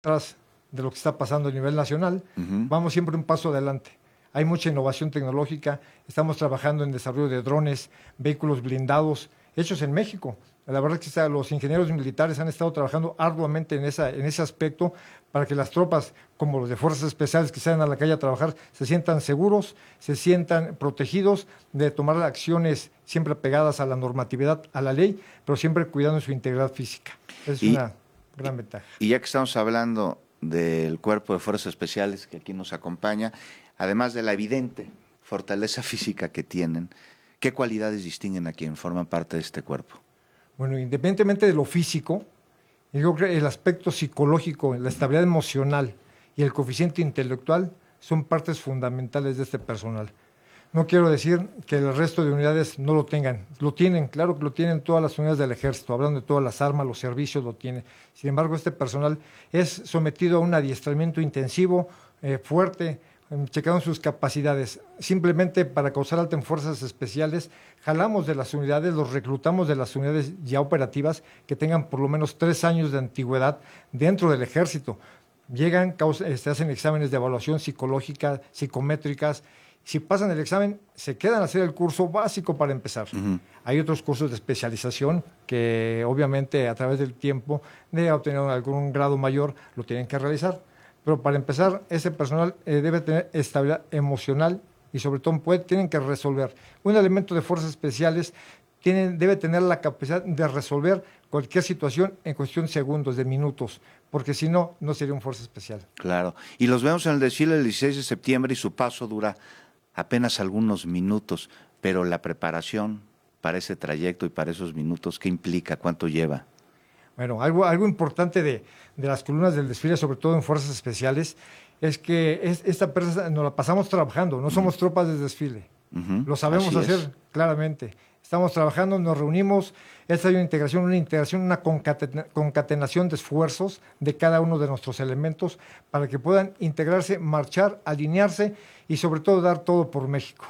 atrás de lo que está pasando a nivel nacional, Ujú. vamos siempre un paso adelante. Hay mucha innovación tecnológica, estamos trabajando en desarrollo de drones, vehículos blindados, hechos en México. La verdad es que los ingenieros militares han estado trabajando arduamente en ese aspecto para que las tropas, como los de fuerzas especiales que salen a la calle a trabajar, se sientan seguros, se sientan protegidos de tomar acciones siempre pegadas a la normatividad, a la ley, pero siempre cuidando su integridad física. Es Y, una gran ventaja. y ya que estamos hablando del Cuerpo de Fuerzas Especiales que aquí nos acompaña, además de la evidente fortaleza física que tienen, ¿qué cualidades distinguen a quien forman parte de este cuerpo? Bueno, independientemente de lo físico, yo creo que el aspecto psicológico, la estabilidad emocional y el coeficiente intelectual son partes fundamentales de este personal. No quiero decir que el resto de unidades no lo tengan. Lo tienen, claro que lo tienen todas las unidades del ejército, hablando de todas las armas, los servicios, lo tienen. Sin embargo, este personal es sometido a un adiestramiento intensivo, fuerte, checando sus capacidades. Simplemente para causar alta en fuerzas especiales, jalamos de las unidades, los reclutamos de las unidades ya operativas que tengan por lo menos 3 años de antigüedad dentro del ejército. Llegan, hacen exámenes de evaluación psicológica, psicométricas. Si pasan el examen, se quedan a hacer el curso básico para empezar. Ujú. Hay otros cursos de especialización que obviamente a través del tiempo de obtener algún grado mayor lo tienen que realizar. Pero para empezar, ese personal debe tener estabilidad emocional y sobre todo tienen que resolver. Un elemento de fuerzas especiales debe tener la capacidad de resolver cualquier situación en cuestión de segundos, de minutos, porque si no, no sería un fuerza especial. Claro. Y los vemos en el desfile del 16 de septiembre y su paso dura apenas algunos minutos, pero la preparación para ese trayecto y para esos minutos, ¿qué implica? ¿Cuánto lleva? Bueno, algo importante de las columnas del desfile, sobre todo en fuerzas especiales, es que esta persa nos la pasamos trabajando, no somos tropas de desfile. Ujú. Lo sabemos Así hacer es. claramente. Estamos trabajando, nos reunimos, esta es una integración, una concatenación de esfuerzos de cada uno de nuestros elementos para que puedan integrarse, marchar, alinearse y sobre todo dar todo por México.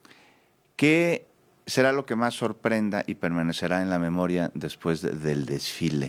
¿Qué será lo que más sorprenda y permanecerá en la memoria después del desfile?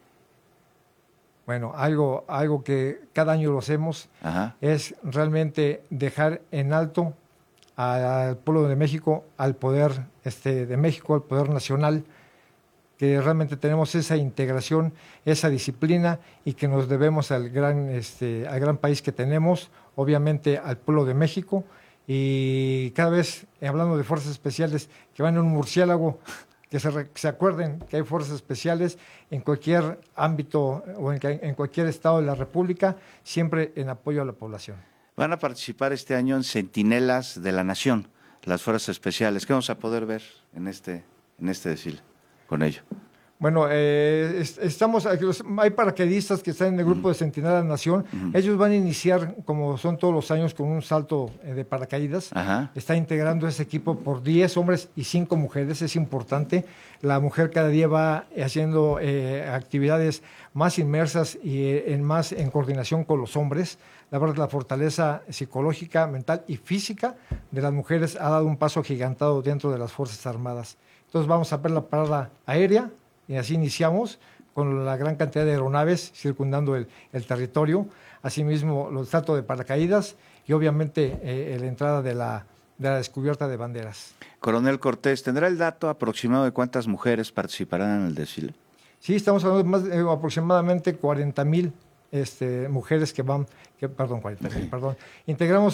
Bueno, algo que cada año lo hacemos Ajá. es realmente dejar en alto al pueblo de México, al poder de México, al poder nacional, que realmente tenemos esa integración, esa disciplina y que nos debemos al gran país que tenemos, obviamente al pueblo de México. Y cada vez, hablando de fuerzas especiales, que van en un murciélago, que se acuerden que hay fuerzas especiales en cualquier ámbito o en cualquier estado de la República, siempre en apoyo a la población. Van a participar este año en Centinelas de la Nación, las Fuerzas Especiales. ¿Qué vamos a poder ver en este desfile con ello? Bueno, hay paracaidistas que están en el grupo de Centinela de la Nación. Ellos van a iniciar, como son todos los años, con un salto de paracaídas. Ajá. Está integrando ese equipo por 10 hombres y 5 mujeres, es importante. La mujer cada día va haciendo actividades más inmersas y más en coordinación con los hombres. La verdad, la fortaleza psicológica, mental y física de las mujeres ha dado un paso agigantado dentro de las Fuerzas Armadas. Entonces vamos a ver la parada aérea. Y así iniciamos con la gran cantidad de aeronaves circundando el territorio, asimismo los saltos de paracaídas y obviamente la entrada de la descubierta de banderas. Coronel Cortés, ¿tendrá el dato aproximado de cuántas mujeres participarán en el desfile? Sí, estamos hablando de más de aproximadamente 40,000 mujeres que van, perdón, 40,000, perdón. Integramos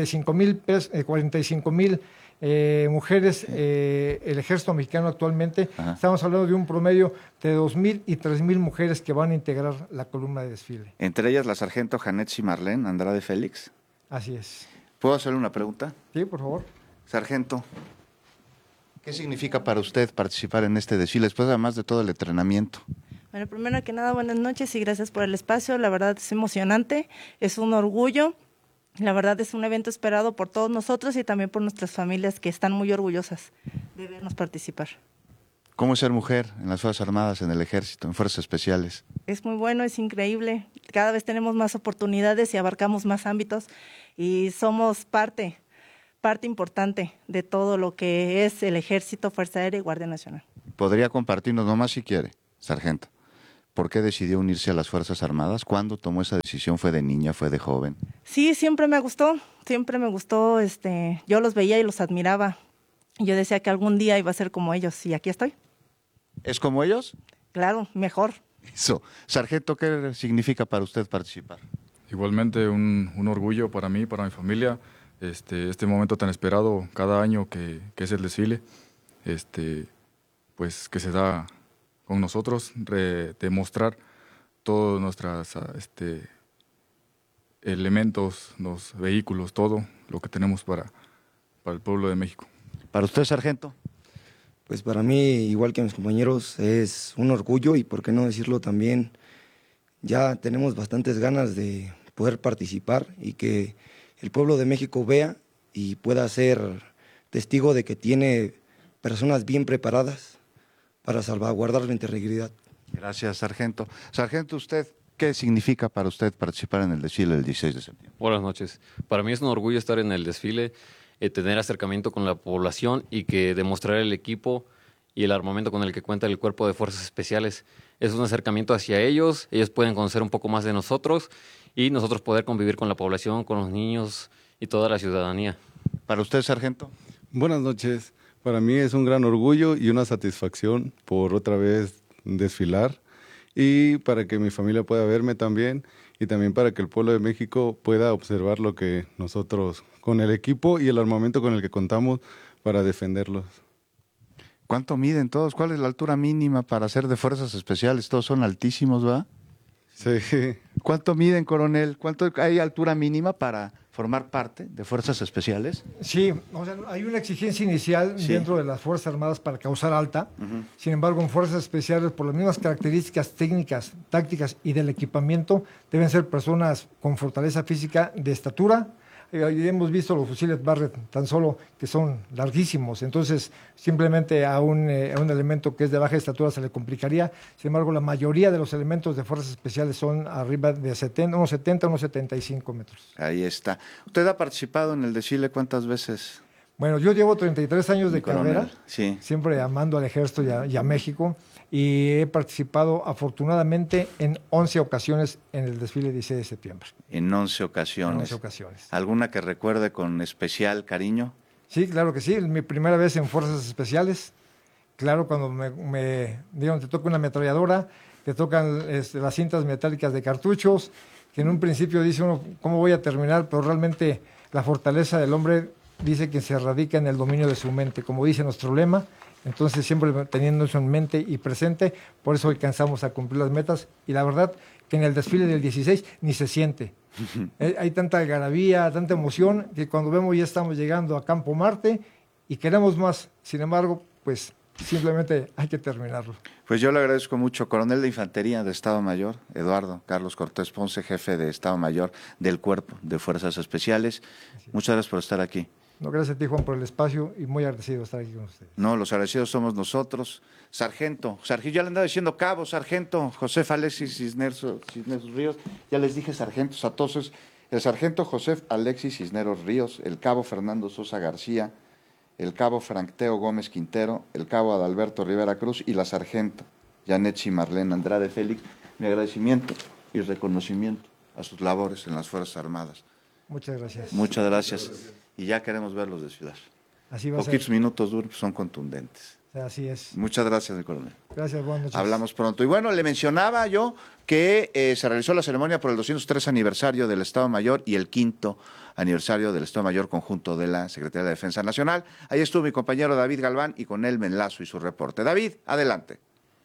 45,000 mujeres, el ejército mexicano actualmente. Ajá. Estamos hablando de un promedio de 2,000 y 3,000 mujeres que van a integrar la columna de desfile. Entre ellas la sargento Janet Marlene Andrade Félix. Así es. ¿Puedo hacerle una pregunta? Sí, por favor. Sargento, ¿qué significa para usted participar en este desfile después además de todo el entrenamiento? Bueno, primero que nada, buenas noches y gracias por el espacio. La verdad es emocionante, es un orgullo. La verdad es un evento esperado por todos nosotros y también por nuestras familias que están muy orgullosas de vernos participar. ¿Cómo es ser mujer en las Fuerzas Armadas, en el Ejército, en Fuerzas Especiales? Es muy bueno, es increíble. Cada vez tenemos más oportunidades y abarcamos más ámbitos y somos parte importante de todo lo que es el Ejército, Fuerza Aérea y Guardia Nacional. ¿Podría compartirnos nomás si quiere, sargento? por qué decidió unirse a las Fuerzas Armadas? ¿Cuándo tomó esa decisión? ¿Fue de niña, fue de joven? Sí, siempre me gustó, yo los veía y los admiraba. Yo decía que algún día iba a ser como ellos y aquí estoy. ¿Es como ellos? Claro, mejor. Eso. Sargento, ¿qué significa para usted participar? Igualmente un orgullo para mí, para mi familia, este momento tan esperado cada año que es el desfile, pues que se da con nosotros, demostrar todos nuestros elementos, los vehículos, todo lo que tenemos para el pueblo de México. ¿Para usted, sargento? Pues para mí, igual que a mis compañeros, es un orgullo y, por qué no decirlo también, ya tenemos bastantes ganas de poder participar y que el pueblo de México vea y pueda ser testigo de que tiene personas bien preparadas para salvaguardar la integridad. Gracias, sargento. Sargento, ¿usted qué significa para usted participar en el desfile del 16 de septiembre? Buenas noches. Para mí es un orgullo estar en el desfile, tener acercamiento con la población y que demostrar el equipo y el armamento con el que cuenta el Cuerpo de Fuerzas Especiales. Es un acercamiento hacia ellos pueden conocer un poco más de nosotros y nosotros poder convivir con la población, con los niños y toda la ciudadanía. ¿Para usted, sargento? Buenas noches. Para mí es un gran orgullo y una satisfacción por otra vez desfilar y para que mi familia pueda verme también y también para que el pueblo de México pueda observar lo que nosotros, con el equipo y el armamento con el que contamos para defenderlos. ¿Cuánto miden todos? ¿Cuál es la altura mínima para ser de fuerzas especiales? Todos son altísimos, ¿verdad? Sí. ¿Cuánto miden, coronel? ¿Cuánto hay altura mínima para formar parte de fuerzas especiales? Sí, o sea, hay una exigencia inicial dentro de las Fuerzas Armadas para causar alta. Sin embargo, en Fuerzas Especiales, por las mismas características técnicas, tácticas y del equipamiento, deben ser personas con fortaleza física de estatura. Hemos visto los fusiles Barrett tan solo que son larguísimos, entonces simplemente a un elemento que es de baja estatura se le complicaría. Sin embargo, la mayoría de los elementos de fuerzas especiales son arriba de unos 70, unos 75 metros. Ahí está. ¿Usted ha participado en el desfile cuántas veces? Bueno, yo llevo 33 años de carrera, sí, siempre amando al ejército y a México, y he participado afortunadamente en 11 ocasiones en el desfile 16 de septiembre. En 11 ocasiones. En 11 ocasiones. ¿Alguna que recuerde con especial cariño? Sí, claro que sí. Mi primera vez en Fuerzas Especiales, claro, cuando me dijeron, te toca una ametralladora, te tocan las cintas metálicas de cartuchos, que en un principio dice uno, ¿cómo voy a terminar? Pero realmente la fortaleza del hombre dice que se radica en el dominio de su mente, como dice nuestro lema. Entonces, siempre teniendo eso en mente y presente, por eso alcanzamos a cumplir las metas. Y la verdad que en el desfile del 16 ni se siente. Hay tanta algarabía, tanta emoción, que cuando vemos ya estamos llegando a Campo Marte y queremos más. Sin embargo, pues simplemente hay que terminarlo. Pues yo le agradezco mucho, coronel de Infantería de Estado Mayor, Eduardo Carlos Cortés Ponce, jefe de Estado Mayor del Cuerpo de Fuerzas Especiales. Muchas gracias por estar aquí. No, gracias a ti, Juan, por el espacio y muy agradecido de estar aquí con ustedes. No, los agradecidos somos nosotros. Sargento, ya le andaba diciendo cabo, sargento José Alexis Cisneros Ríos, ya les dije sargentos a todos, el sargento José Alexis Cisneros Ríos, el cabo Fernando Sosa García, el cabo Frankteo Gómez Quintero, el cabo Adalberto Rivera Cruz y la sargento Yanetsi Marlene Andrade Félix. Mi agradecimiento y reconocimiento a sus labores en las Fuerzas Armadas. Muchas gracias. Muchas gracias. Y ya queremos verlos desfilar. Así va a ser. Poquitos minutos duros, son contundentes. Así es. Muchas gracias, mi coronel. Gracias, buenas noches. Hablamos pronto. Y bueno, le mencionaba yo que se realizó la ceremonia por el 203 aniversario del Estado Mayor y el 5º aniversario del Estado Mayor conjunto de la Secretaría de Defensa Nacional. Ahí estuvo mi compañero David Galván y con él me enlazo y su reporte. David, adelante.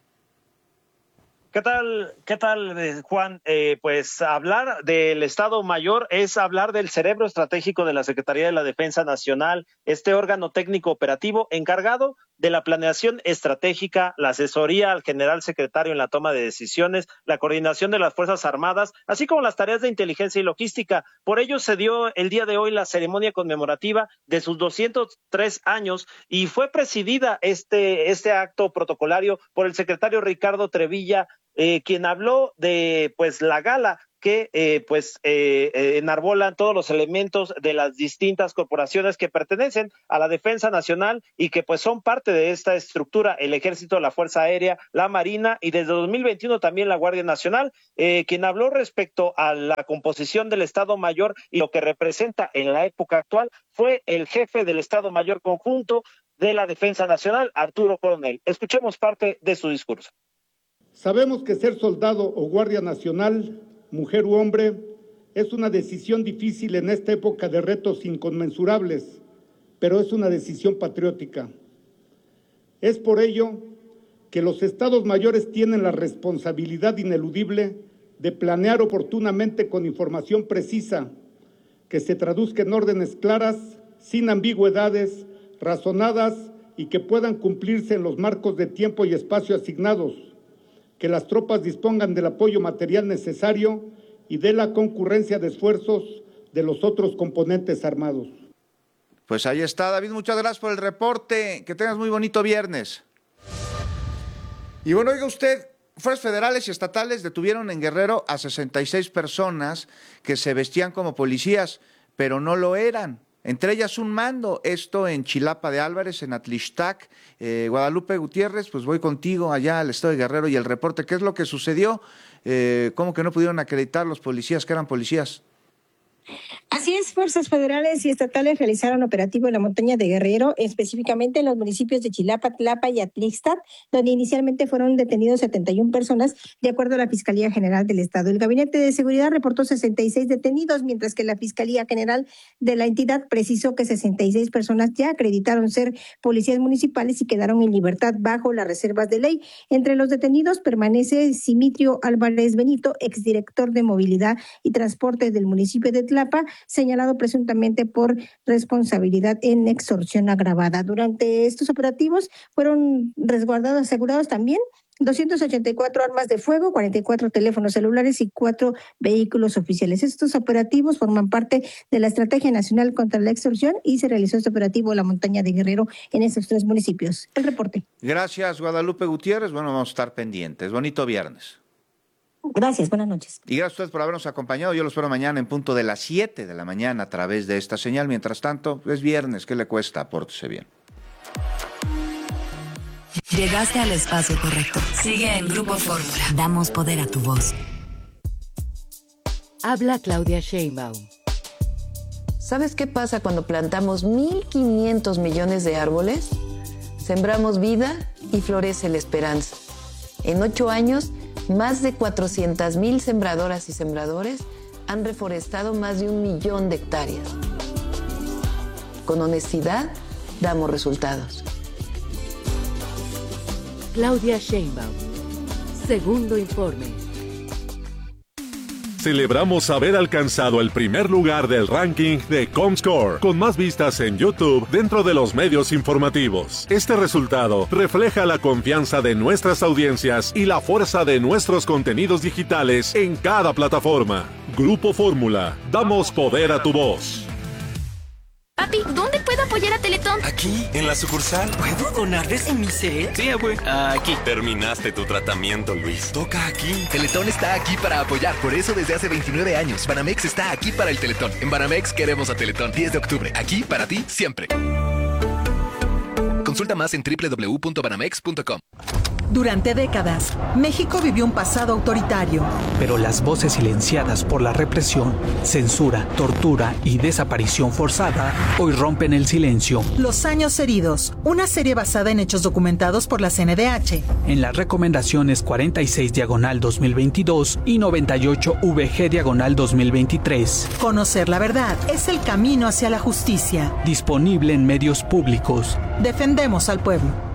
¿Qué tal, Juan? Pues hablar del Estado Mayor es hablar del cerebro estratégico de la Secretaría de la Defensa Nacional, este órgano técnico operativo encargado de la planeación estratégica, la asesoría al general secretario en la toma de decisiones, la coordinación de las Fuerzas Armadas, así como las tareas de inteligencia y logística. Por ello se dio el día de hoy la ceremonia conmemorativa de sus 203 años y fue presidida este acto protocolario por el secretario Ricardo Trevilla, quien habló de pues la gala que enarbolan todos los elementos de las distintas corporaciones que pertenecen a la Defensa Nacional y que pues son parte de esta estructura, el Ejército, la Fuerza Aérea, la Marina y desde 2021 también la Guardia Nacional. Quien habló respecto a la composición del Estado Mayor y lo que representa en la época actual fue el jefe del Estado Mayor Conjunto de la Defensa Nacional, Arturo Coronel. Escuchemos parte de su discurso. Sabemos que ser soldado o guardia nacional, mujer u hombre, es una decisión difícil en esta época de retos inconmensurables, pero es una decisión patriótica. Es por ello que los estados mayores tienen la responsabilidad ineludible de planear oportunamente con información precisa, que se traduzca en órdenes claras, sin ambigüedades, razonadas y que puedan cumplirse en los marcos de tiempo y espacio asignados, que las tropas dispongan del apoyo material necesario y de la concurrencia de esfuerzos de los otros componentes armados. Pues ahí está, David, muchas gracias por el reporte, que tengas muy bonito viernes. Y bueno, oiga usted, fuerzas federales y estatales detuvieron en Guerrero a 66 personas que se vestían como policías, pero no lo eran. Entre ellas un mando, esto en Chilapa de Álvarez, en Atlixtac. Guadalupe Gutiérrez, pues voy contigo allá al estado de Guerrero y el reporte. ¿Qué es lo que sucedió? ¿Cómo que no pudieron acreditar los policías que eran policías? Así es, fuerzas federales y estatales realizaron operativo en la montaña de Guerrero, específicamente en los municipios de Chilapa, Tlapa y Atlixtac, donde inicialmente fueron detenidos 71 personas, de acuerdo a la Fiscalía General del Estado. El Gabinete de Seguridad reportó 66 detenidos, mientras que la Fiscalía General de la entidad precisó que 66 personas ya acreditaron ser policías municipales y quedaron en libertad bajo las reservas de ley. Entre los detenidos permanece Simitrio Álvarez Benito, exdirector de Movilidad y Transporte del municipio de Tlapa, señalado presuntamente por responsabilidad en extorsión agravada. Durante estos operativos fueron resguardados, asegurados también 284 armas de fuego, 44 teléfonos celulares y 4 vehículos oficiales. Estos operativos forman parte de la Estrategia Nacional contra la Extorsión y se realizó este operativo en la montaña de Guerrero en estos 3 municipios. El reporte. Gracias, Guadalupe Gutiérrez. Bueno, vamos a estar pendientes. Bonito viernes. Gracias, buenas noches. Y gracias a ustedes por habernos acompañado. Yo los espero mañana en punto de las 7 de la mañana a través de esta señal. Mientras tanto, es viernes. ¿Qué le cuesta? Pórtese bien. Llegaste al espacio correcto. Sigue en Grupo Fórmula. Damos poder a tu voz. Habla Claudia Sheinbaum. ¿Sabes qué pasa cuando plantamos 1.500 millones de árboles? Sembramos vida y florece la esperanza. En 8 años, más de 400,000 sembradoras y sembradores han reforestado más de 1 millón de hectáreas. Con honestidad, damos resultados. Claudia Sheinbaum. Segundo informe. Celebramos haber alcanzado el primer lugar del ranking de Comscore, con más vistas en YouTube dentro de los medios informativos. Este resultado refleja la confianza de nuestras audiencias y la fuerza de nuestros contenidos digitales en cada plataforma. Grupo Fórmula, damos poder a tu voz. Papi, ¿dónde puedo apoyar a Teletón? Aquí, en la sucursal. ¿Puedo donar desde mi cel? Sí, abue. Aquí. Terminaste tu tratamiento, Luis. Toca aquí. Teletón está aquí para apoyar. Por eso desde hace 29 años, Banamex está aquí para el Teletón. En Banamex queremos a Teletón. 10 de octubre. Aquí para ti, siempre. Consulta más en www.banamex.com. Durante décadas, México vivió un pasado autoritario. Pero las voces silenciadas por la represión, censura, tortura y desaparición forzada hoy rompen el silencio. Los años heridos, una serie basada en hechos documentados por la CNDH. En las recomendaciones 46/2022 y 98VG/2023. Conocer la verdad es el camino hacia la justicia. Disponible en medios públicos. Defendemos al pueblo.